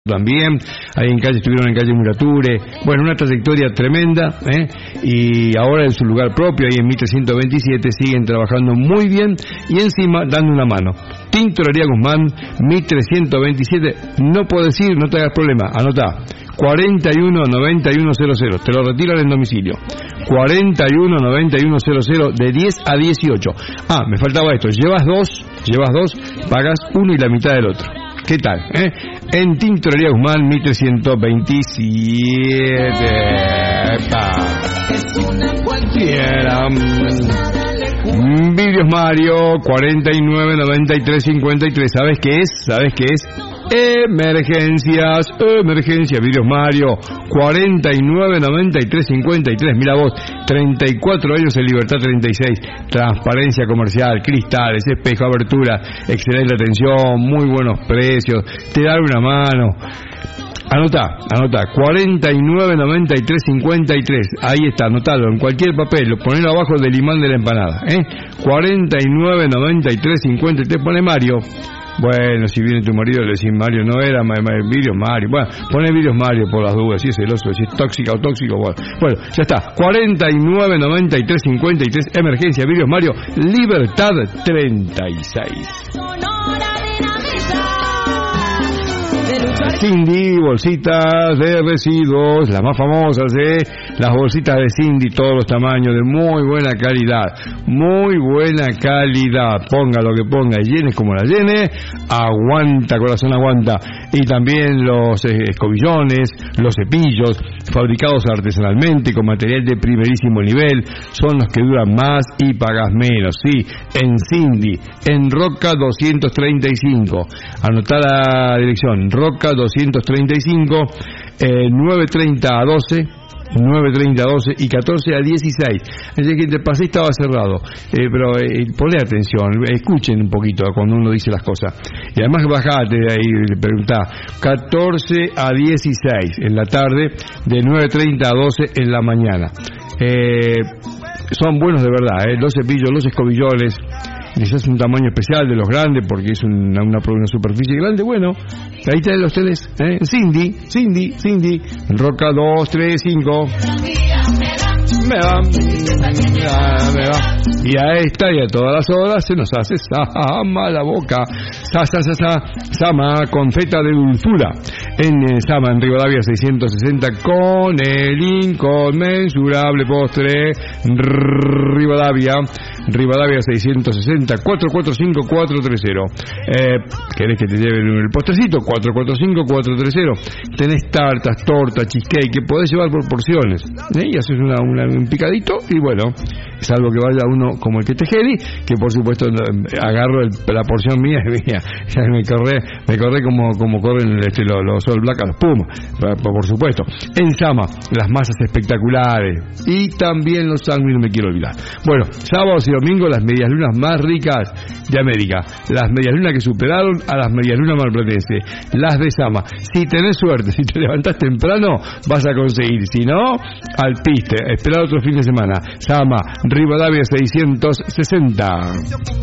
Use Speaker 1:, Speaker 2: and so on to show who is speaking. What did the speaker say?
Speaker 1: también, ahí estuvieron en calle Murature, bueno, una trayectoria tremenda, y ahora en su lugar propio, ahí en 1327, siguen trabajando muy bien y encima dando una mano. Tintorería Guzmán, 1327, no puedo decir, no te hagas problema, anotá, 419100, te lo retiran en domicilio, 419100, de 10 a 18. Ah, me faltaba esto, llevas dos, pagas uno y la mitad del otro. ¿Qué tal? En Tintorería Guzmán, 1327. Cualquiera. Vidrios Mario, 499353. ¿Sabes qué es? Emergencias, Vidrios Mario, 499353. Mira vos, 34 años en Libertad 36. Transparencia comercial, cristales, espejo, abertura, excelente atención, muy buenos precios, te dan una mano. Anotá, 499353. Ahí está, anotalo en cualquier papel, ponelo abajo del imán de la empanada, 499353, pone Mario. Bueno, si viene tu marido le decís Mario, no era Vidrios Mario. Bueno, pone Vidrios Mario por las dudas, si es celoso, si es tóxica o tóxico. Bueno, ya está. 499353, emergencia, Vidrios Mario, Libertad 36. Cindy, bolsitas de residuos, las más famosas, las bolsitas de Cindy, todos los tamaños, de muy buena calidad, ponga lo que ponga y llene como la llene, aguanta, corazón aguanta. Y también los escobillones, los cepillos, fabricados artesanalmente con material de primerísimo nivel, son los que duran más y pagas menos, sí, en Cindy, en Roca 235, anotá la dirección, Roca 235, 9:30 a 12 y 14 a 16. Así que te pasé, estaba cerrado, pero ponle atención, escuchen un poquito cuando uno dice las cosas, y además bajate de ahí y preguntá. 14 a 16 en la tarde, de 9:30 a 12 en la mañana. Son buenos de verdad, los cepillos, los escobillones. Les hace un tamaño especial de los grandes porque es una superficie grande. Bueno, ahí tienen los teles, Cindy, Roca 235. Me va. Y a esta y a todas las horas se nos hace sama la boca. Sama con feta de dulzura. En Sama, en Rivadavia 660, con el inconmensurable postre. Rivadavia 660, 445-430. ¿Querés que te lleven el postrecito? 445-430. Tenés tartas, tortas, cheesecake, que podés llevar por porciones, y haces un picadito, y bueno, salvo que vaya uno como el que te jedi, que por supuesto agarro la porción mía, ya me corré como corren los All Black a los Pumas, por supuesto. En Sama, las masas espectaculares, y también los sándwiches, no me quiero olvidar. Bueno, sábados y domingos, las medialunas más ricas de América, las medialunas que superaron a las medialunas marplatenses, las de Sama. Si tenés suerte, si te levantás temprano, vas a conseguir, si no, al piste, esperar otro fin de semana. Sama, Rivadavia 660.